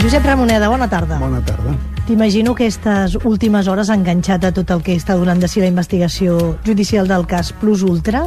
Josep Ramoneda, bona tarda. Bona tarda. T'imagino que aquestes últimes hores ha enganxat a tot el que està donant de si la investigació judicial del cas Plus Ultra,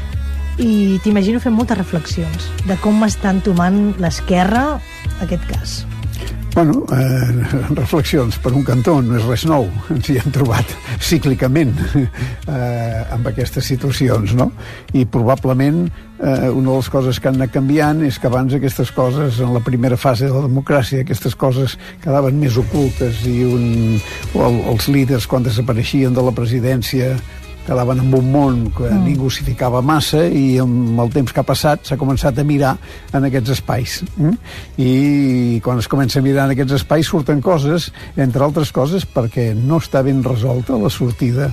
i t'imagino fent moltes reflexions de com està entomant l'esquerra aquest cas. Bueno, reflexions. Per un cantó no és res nou. Ens hi hem trobat cíclicament amb aquestes situacions, no? I probablement una de les coses que han anat canviant és que abans aquestes coses, en la primera fase de la democràcia, aquestes coses quedaven més ocultes i els líders, quan desapareixien de la presidència, quedaven en un món que ningú s'hi ficava massa, i amb el temps que ha passat s'ha començat a mirar en aquests espais. I quan es comença a mirar en aquests espais surten coses, entre altres coses perquè no està ben resolta la sortida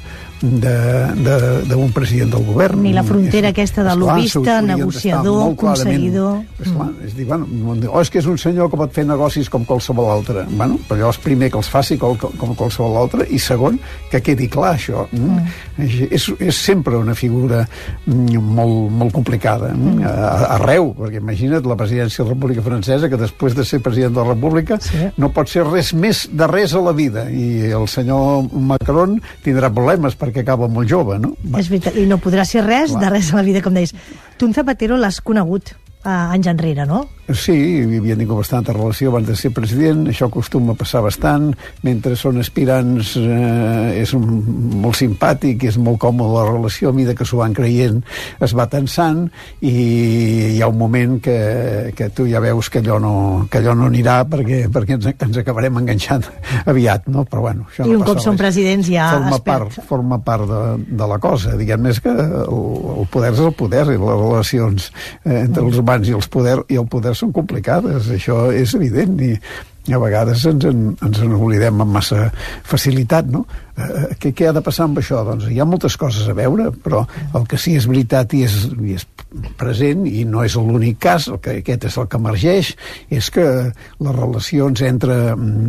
d'un president del govern. Ni la frontera aquesta de lobista, negociador, concedidor. Esclar, és dir, és que és un senyor que pot fer negocis com qualsevol altre. Bueno, però és primer que els faci com qualsevol altre, i segon, que quedi clar això. És sempre una figura molt complicada. Arreu, perquè imagina't la presidència de la República Francesa, que després de ser president de la República no pot ser res més de res a la vida, i el senyor Macron tindrà problemes perquè acaba molt jove, no? És veritat, i no podrà ser res de res a la vida, com deies. Tu, en Zapatero, l'has conegut anys enrere, no? Sí, hi havia tingut bastanta relació abans de ser president. Això acostuma a passar bastant. Mentre són aspirants és molt simpàtic, és molt còmode la relació. A mesura que s'ho van creient es va tensant, i hi ha un moment que tu ja veus que allò no anirà, perquè ens acabarem enganxant aviat, no? Però bueno, això i un cop són presidents ja forma part de la cosa. Diguem més que el poder és el poder, i les relacions entre els humans i el poder són complicades, això és evident, i a vegades ens n'oblidem amb massa facilitat, no? Què ha de passar amb això? Doncs hi ha moltes coses a veure, però el que sí és veritat i és present, i no és l'únic cas, aquest és el que emergeix, és que les relacions entre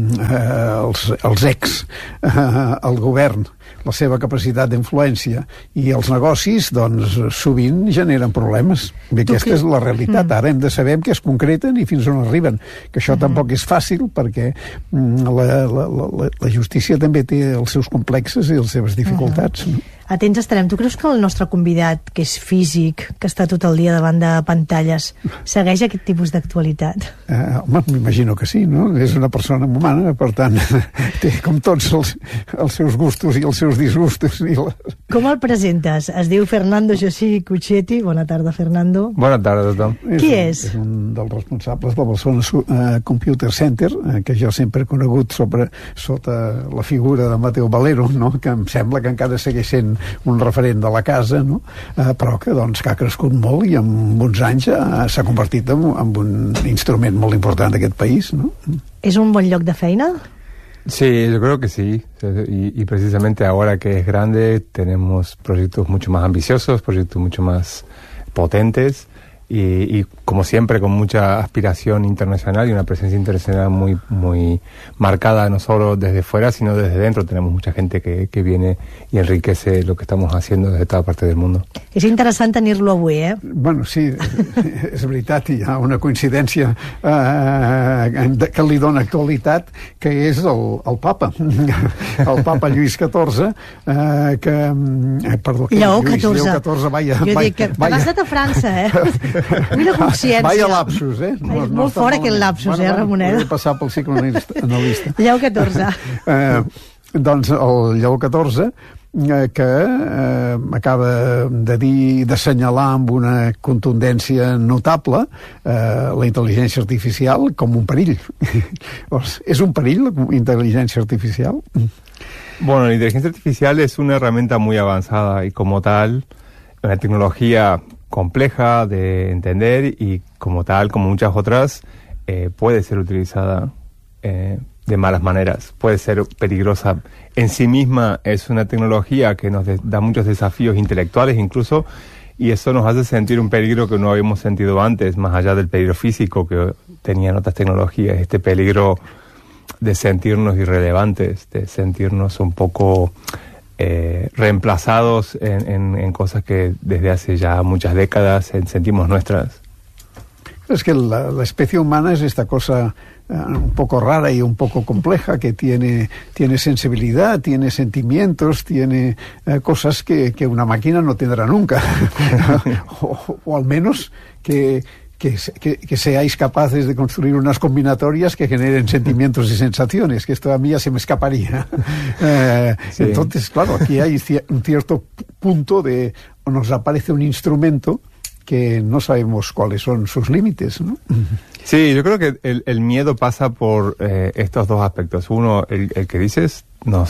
els el govern, la seva capacitat d'influència, i els negocis, doncs sovint generen problemes. Aquesta és la realitat. Ara hem de saber en què es concreten i fins on arriben, que això tampoc és fàcil, perquè la justícia també té els seus complexes i les seves dificultats, no? Atents estarem. Tu creus que el nostre convidat, que és físic, que està tot el dia davant de pantalles, segueix aquest tipus d'actualitat? Home, m'imagino que sí, no? És una persona humana, per tant, té com tots els seus gustos i els seus disgustos. Com el presentes? Es diu Fernando José Cuchetti. Bona tarda, Fernando. Bona tarda a tothom. Qui és? És un dels responsables del Barcelona Computer Center, que jo sempre he conegut sota la figura de Mateo Valero, no? Que em sembla que encara segueix sent un referent de la casa, no? Però que ha crescut molt, i en uns anys s'ha convertit en un instrument molt important d'aquest país, no? ¿Es un buen lloc de feina? Sí, yo creo que sí, y precisamente ahora que es grande tenemos proyectos mucho más ambiciosos, proyectos mucho más potentes, y como siempre con mucha aspiración internacional y una presencia internacional muy marcada, no solo desde fuera sino desde dentro. Tenemos mucha gente que viene y enriquece lo que estamos haciendo desde toda parte del mundo. És interessant tenir-lo avui, Bueno, sí, és veritat, hi ha una coincidència que li dona actualitat, que és el papa, el papa Lluís XIV, Lleó XIV. Vaya, jo dic que t'has estat a França, Mira consciència. Vaya lapsus, És molt fort aquest lapsus, Ramoneda. Vull passar pel psicoanalista. Lleó XIV. Doncs el Lleó XIV, que acaba d'assenyalar amb una contundència notable la intel·ligència artificial com un perill. És un perill la intel·ligència artificial? Bueno, la inteligencia artificial es una herramienta muy avanzada y como tal, una tecnología compleja de entender y como tal, como muchas otras, puede ser utilizada de malas maneras, puede ser peligrosa. En sí misma es una tecnología que nos da muchos desafíos intelectuales incluso, y eso nos hace sentir un peligro que no habíamos sentido antes, más allá del peligro físico que tenían otras tecnologías, este peligro de sentirnos irrelevantes, de sentirnos un poco reemplazados en cosas que desde hace ya muchas décadas sentimos nuestras. Es que la especie humana es esta cosa un poco rara y un poco compleja, que tiene sensibilidad, tiene sentimientos, tiene cosas que una máquina no tendrá nunca. o al menos que seáis capaces de construir unas combinatorias que generen sentimientos y sensaciones, que esto a mí ya se me escaparía. Sí. Entonces, claro, aquí hay un cierto punto de nos aparece un instrumento que no sabemos cuáles son sus límites, ¿no? Sí, yo creo que el miedo pasa por estos dos aspectos. Uno, el que dices,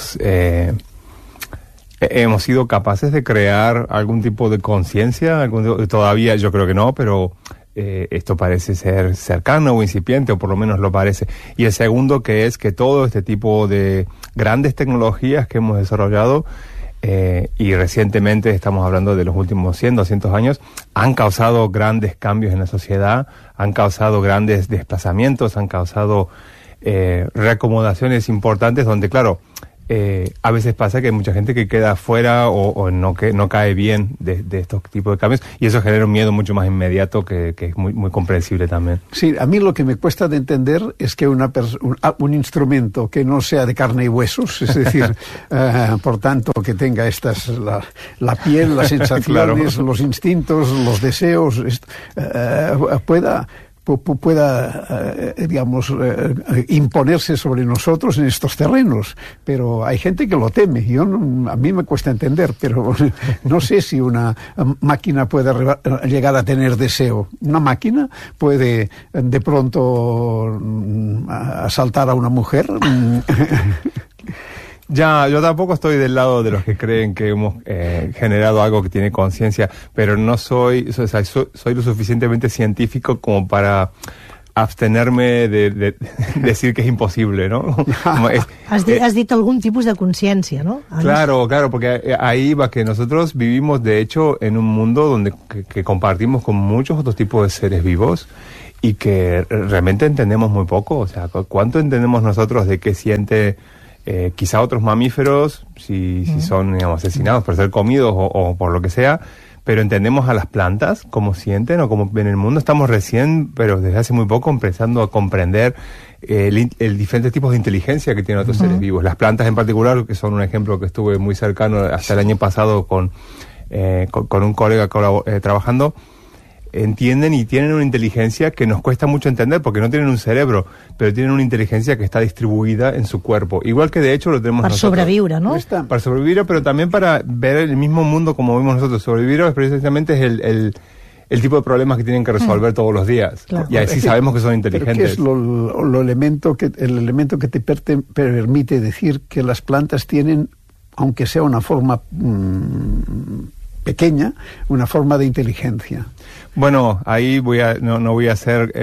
hemos sido capaces de crear algún tipo de conciencia, todavía yo creo que no, pero esto parece ser cercano o incipiente, o por lo menos lo parece. Y el segundo, que es que todo este tipo de grandes tecnologías que hemos desarrollado, y recientemente estamos hablando de los últimos 100, 200 años, han causado grandes cambios en la sociedad, han causado grandes desplazamientos, han causado reacomodaciones importantes donde, claro, a veces pasa que hay mucha gente que queda fuera o no cae bien de estos tipos de cambios, y eso genera un miedo mucho más inmediato que es muy, muy comprensible también. Sí, a mí lo que me cuesta de entender es que un instrumento que no sea de carne y huesos, es decir, por tanto, que tenga la piel, las sensaciones, claro, los instintos, los deseos, pueda digamos, imponerse sobre nosotros en estos terrenos. Pero hay gente que lo teme. A mí me cuesta entender, pero no sé si una máquina puede llegar a tener deseo. Una máquina puede de pronto asaltar a una mujer. Ya, yo tampoco estoy del lado de los que creen que hemos generado algo que tiene conciencia, pero no soy lo suficientemente científico como para abstenerme de decir que es imposible, ¿no? Has dit algún tipus de consciència, ¿no? Claro, porque ahí va que nosotros vivimos, de hecho, en un mundo donde que compartimos con muchos otros tipos de seres vivos y que realmente entendemos muy poco. O sea, ¿cuánto entendemos nosotros de qué siente quizá otros mamíferos, si son, digamos, asesinados por ser comidos o por lo que sea, pero entendemos a las plantas cómo sienten o cómo ven el mundo? Estamos recién, pero desde hace muy poco, empezando a comprender el diferentes tipos de inteligencia que tienen otros seres vivos. Las plantas en particular, que son un ejemplo que estuve muy cercano hasta el año pasado con un colega trabajando, entienden y tienen una inteligencia que nos cuesta mucho entender, porque no tienen un cerebro, pero tienen una inteligencia que está distribuida en su cuerpo, igual que de hecho lo tenemos nosotros. Para sobrevivir, ¿no? Para sobrevivir, pero también para ver el mismo mundo como vemos nosotros. Sobrevivir precisamente es el tipo de problemas que tienen que resolver todos los días. Claro. Y así sabemos que son inteligentes. ¿Qué es el elemento que te permite decir que las plantas tienen, aunque sea una forma pequeña, una forma de inteligencia? Bueno, ahí no me voy a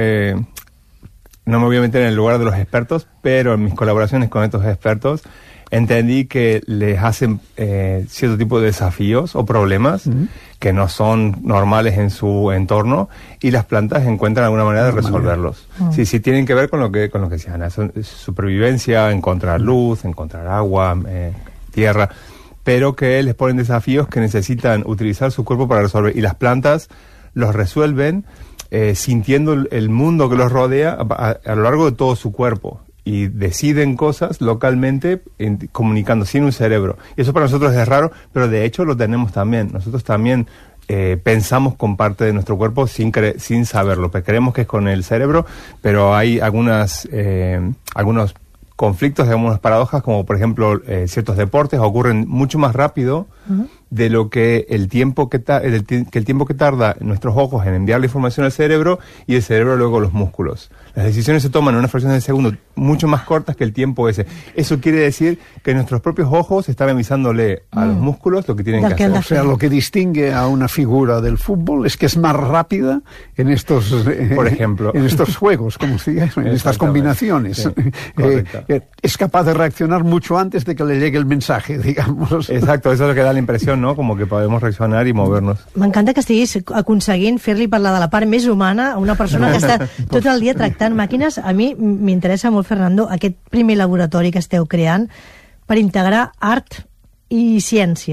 meter en el lugar de los expertos, pero en mis colaboraciones con estos expertos entendí que les hacen cierto tipo de desafíos o problemas que no son normales en su entorno, y las plantas encuentran alguna manera de resolverlos. Sí, tienen que ver con lo que decían, supervivencia, encontrar luz, encontrar agua, tierra, pero que les ponen desafíos que necesitan utilizar su cuerpo para resolver, y las plantas los resuelven sintiendo el mundo que los rodea a lo largo de todo su cuerpo, y deciden cosas localmente comunicando sin un cerebro. Y eso para nosotros es raro, pero de hecho lo tenemos también. Nosotros también pensamos con parte de nuestro cuerpo sin saberlo. Creemos que es con el cerebro, pero hay algunos conflictos, algunas paradojas, como por ejemplo ciertos deportes ocurren mucho más rápido de lo que el tiempo que tarda nuestros ojos en enviar la información al cerebro, y el cerebro luego los músculos. Las decisiones se toman en una fracción de segundo mucho más cortas que el tiempo ese. Eso quiere decir que nuestros propios ojos están avisándole a los músculos lo que tienen que hacer. O sea, lo que distingue a una figura del fútbol es que es más rápida en estos, por ejemplo, en estos juegos, como se dice, en estas combinaciones. Sí, es capaz de reaccionar mucho antes de que le llegue el mensaje, digamos. Exacto, eso es lo que da la impressió, ¿no? Como que podemos reaccionar y movernos. M'encanta que estiguis aconseguint fer-li parlar de la part més humana a una persona que està tot el dia tractant màquines. A mi m'interessa molt, Fernando, aquest primer laboratori que esteu creant per integrar art i ciència.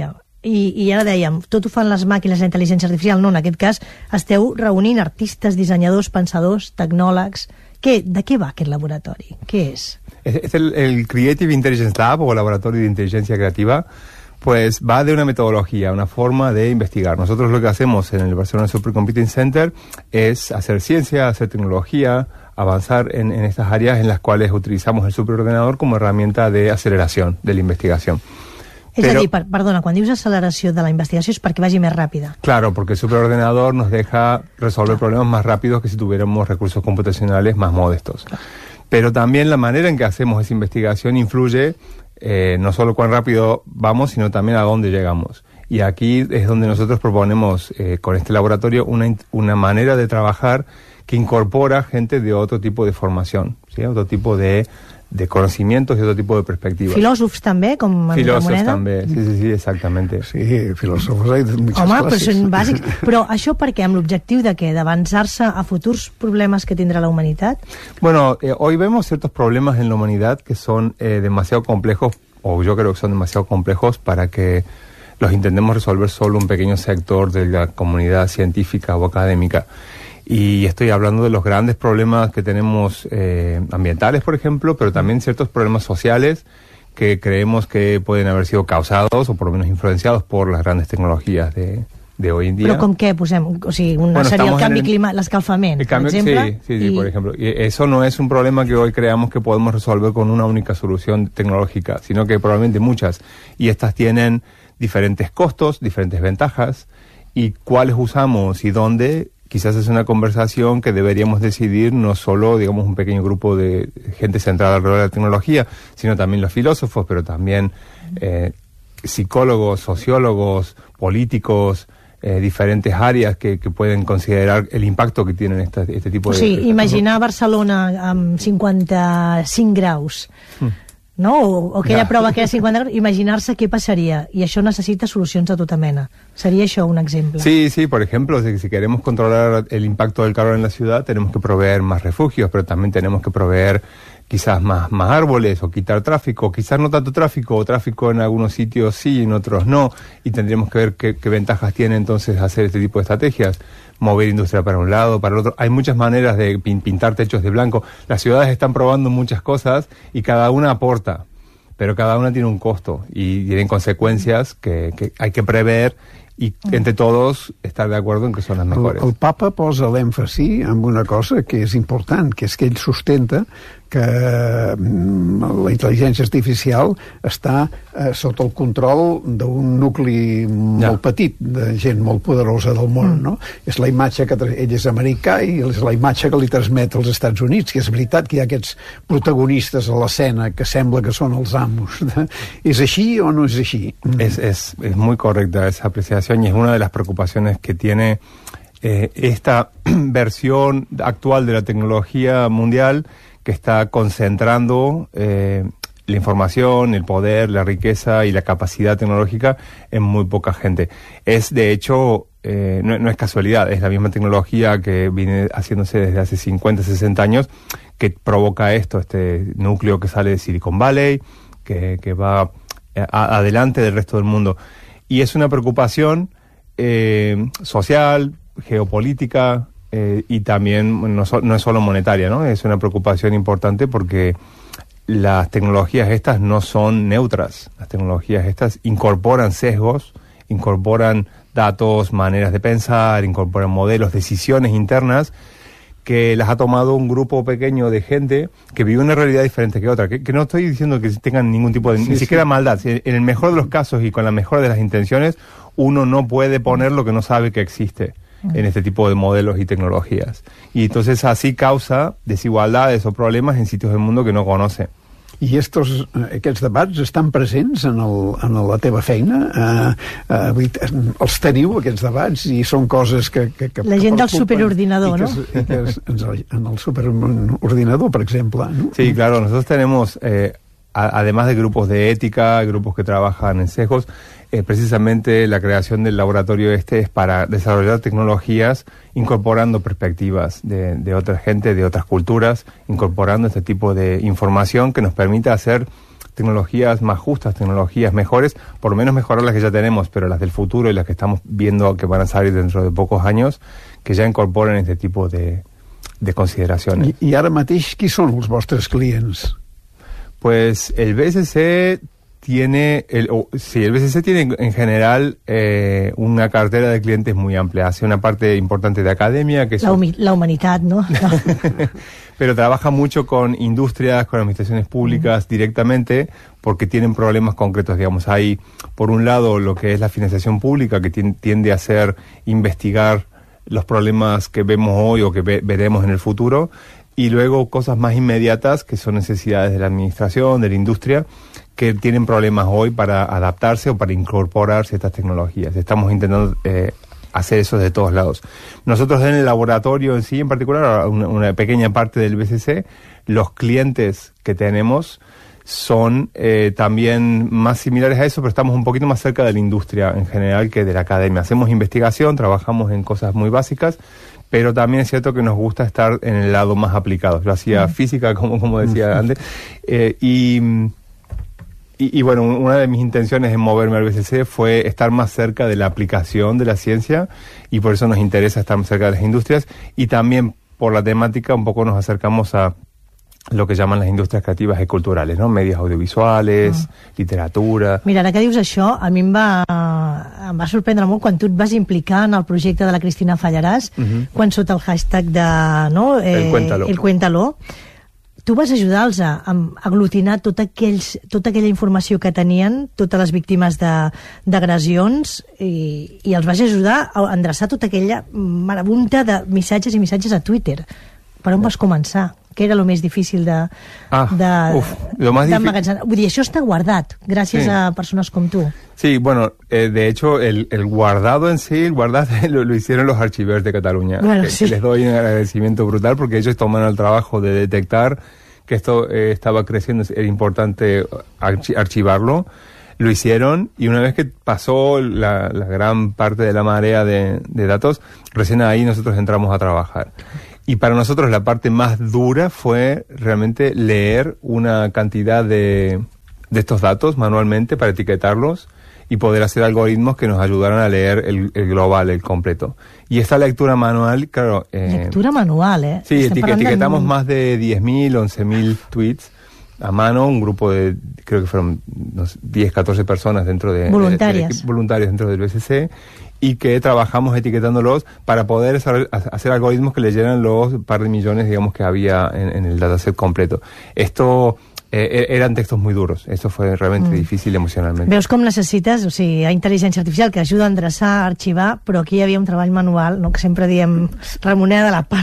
I ara dèiem, tot ho fan les màquines, la intel·ligència artificial, no, en aquest cas esteu reunint artistes, dissenyadors, pensadors, tecnòlegs. ¿De qué va aquest laboratorio? ¿Qué es? Es el Creative Intelligence Lab o Laboratorio de Inteligencia Creativa, pues va de una metodología, una forma de investigar. Nosotros lo que hacemos en el Barcelona Supercomputing Center es hacer ciencia, hacer tecnología, avanzar en estas áreas en las cuales utilizamos el superordenador como herramienta de aceleración de la investigación. És a dir, perdona, quan dius acceleració de la investigació és perquè vagi més ràpida. Claro, porque el superordenador nos deja resolver problemas más rápidos que si tuviéramos recursos computacionales más modestos. Claro. Pero también la manera en que hacemos esa investigación influye no solo cuán rápido vamos, sino también a dónde llegamos. Y aquí es donde nosotros proponemos con este laboratorio una manera de trabajar que incorpora gente de otro tipo de formación, ¿sí? Otro tipo de conocimientos y otro tipo de perspectivas. Filòsofs també, com Anita Moneda? Filòsofs també, sí, exactamente. Sí, filòsofs hay de muchas clases. Home, però són bàsics. Però això per què? Amb l'objectiu de què? D'avançar-se a futurs problemes que tindrà la humanitat? Bueno, hoy vemos ciertos problemas en la humanidad que son demasiado complejos, o yo creo que son demasiado complejos para que los intentemos resolver solo un pequeño sector de la comunidad científica o académica. Y estoy hablando de los grandes problemas que tenemos ambientales, por ejemplo, pero también ciertos problemas sociales que creemos que pueden haber sido causados o por lo menos influenciados por las grandes tecnologías de hoy en día. Però com què posem? O sigui, seria el canvi climàtic, l'escalfament, per exemple? Sí, por ejemplo. Y eso no es un problema que hoy creamos que podemos resolver con una única solución tecnológica, sino que probablemente muchas. Y estas tienen diferentes costos, diferentes ventajas, y cuáles usamos y dónde. Quizás es una conversación que deberíamos decidir no solo, digamos, un pequeño grupo de gente centrada alrededor de la tecnología, sino también los filósofos, pero también psicólogos, sociólogos, políticos, diferentes áreas que pueden considerar el impacto que tienen este tipo de... Sí, imaginar Barcelona amb 55 graus, no? O aquella prova que era 50 graus, imaginar-se què passaria, i això necessita solucions de tota mena. Sería això un ejemplo. Sí, por ejemplo, si queremos controlar el impacto del calor en la ciudad, tenemos que proveer más refugios, pero también tenemos que proveer quizás más árboles o quitar tráfico, quizás no tanto tráfico, o tráfico en algunos sitios sí, en otros no, y tendríamos que ver qué ventajas tiene entonces hacer este tipo de estrategias, mover industria para un lado, para el otro. Hay muchas maneras de pintar techos de blanco. Las ciudades están probando muchas cosas y cada una aporta, pero cada una tiene un costo y tienen consecuencias que hay que prever i entre tots estar d'acord en que són les mejores. El papa posa l'èmfasi en una cosa que és important, que és que ell sustenta que la intel·ligència artificial està sota el control d'un nucli molt petit, de gent molt poderosa del món, no? És la imatge que ell és americà i és la imatge que li transmet als Estats Units, que és veritat que hi ha aquests protagonistes a l'escena que sembla que són els amos. ¿És així o no és així? Es muy correcta esa apreciación y es una de las preocupaciones que tiene esta versión actual de la tecnología mundial, que está concentrando la información, el poder, la riqueza y la capacidad tecnológica en muy poca gente. Es, de hecho, no es casualidad, es la misma tecnología que viene haciéndose desde hace 50, 60 años que provoca esto, este núcleo que sale de Silicon Valley, que va adelante del resto del mundo. Y es una preocupación social, geopolítica, y también no es solo monetaria, ¿no? Es una preocupación importante porque las tecnologías estas no son neutras. Las tecnologías estas incorporan sesgos, incorporan datos, maneras de pensar, incorporan modelos, decisiones internas que las ha tomado un grupo pequeño de gente que vive una realidad diferente que otra. Que no estoy diciendo que tengan ningún tipo de... ni siquiera maldad. En el mejor de los casos y con la mejor de las intenciones, uno no puede poner lo que no sabe que existe en este tipo de modelos y tecnologías. Y entonces así causa desigualdades o problemas en sitios del mundo que no conoce. I aquests debats estan presents en la teva feina? Els teniu, aquests debats, i són coses que la gent del superordinador, ¿no? En el superordinador, per exemple, ¿no? Sí, claro, nosotros tenemos, además de grupos de ética, grupos que trabajan en sesgos, precisamente la creación del laboratorio es para desarrollar tecnologías incorporando perspectivas de otra gente, de otras culturas, incorporando este tipo de información que nos permita hacer tecnologías más justas, tecnologías mejores, por lo menos mejorar las que ya tenemos, pero las del futuro y las que estamos viendo que van a salir dentro de pocos años, que ya incorporen este tipo de consideraciones. I ara mateix, qui són els vostres clients? Pues el BSC tiene, el BSC tiene en general una cartera de clientes muy amplia. Hace una parte importante de academia, que es la humanidad, ¿no? Pero trabaja mucho con industrias, con administraciones públicas directamente, porque tienen problemas concretos. Digamos, hay, por un lado, lo que es la financiación pública, que tiende a hacer investigar los problemas que vemos hoy o que veremos en el futuro, y luego cosas más inmediatas, que son necesidades de la administración, de la industria, que tienen problemas hoy para adaptarse o para incorporar ciertas tecnologías. Estamos intentando hacer eso de todos lados. Nosotros en el laboratorio en sí, en particular, una pequeña parte del BCC, los clientes que tenemos son también más similares a eso, pero estamos un poquito más cerca de la industria en general que de la academia. Hacemos investigación, trabajamos en cosas muy básicas, pero también es cierto que nos gusta estar en el lado más aplicado. Yo hacía física, como decía antes, y bueno, una de mis intenciones en moverme al BCC fue estar más cerca de la aplicación de la ciencia, y por eso nos interesa estar más cerca de las industrias, y también por la temática un poco nos acercamos a lo que llaman las industrias creativas y culturales, ¿no? Medios audiovisuales, literatura... Mira, ara que dius això, a mi em va sorprendre molt quan tu et vas implicar en el projecte de la Cristina Fallarás, quan sota el hashtag de... No, el Cuéntalo, tu vas ajudar-los a aglutinar tota aquella informació que tenien, totes les víctimes d'agressions, i els vas ajudar a endreçar tota aquella marabunta de missatges i missatges a Twitter. Per on vas començar? Què era lo més difícil d'emmagatzemar? Vull dir, això està guardat, gràcies a persones com tu. Sí, bueno, de hecho, el guardado en sí, lo hicieron los archivers de Cataluña. Bueno, que les doy un agradecimiento brutal, porque ellos tomaron el trabajo de detectar que esto estaba creciendo, era importante archivarlo. Lo hicieron, y una vez que pasó la gran parte de la marea de datos, recién ahí nosotros entramos a trabajar. Y para nosotros la parte más dura fue realmente leer una cantidad de estos datos manualmente para etiquetarlos y poder hacer algoritmos que nos ayudaran a leer el global, el completo. Y esta lectura manual, claro... lectura manual, ¿eh? Sí, etiquetamos más de 10.000, 11.000 tweets a mano, un grupo de, creo que fueron 10, 14 personas dentro de... Voluntarios dentro del BCC, y que trabajamos etiquetándolos para poder hacer algoritmos que leyeran los par de millones, digamos, que había en el dataset completo. Esto eran textos muy duros. Esto fue realmente difícil emocionalmente. Veus com necessites, o sigui, hi ha intel·ligència artificial que ajuda a endreçar, a arxivar, però aquí hi havia un treball manual, no?, que sempre diem remoneda de la part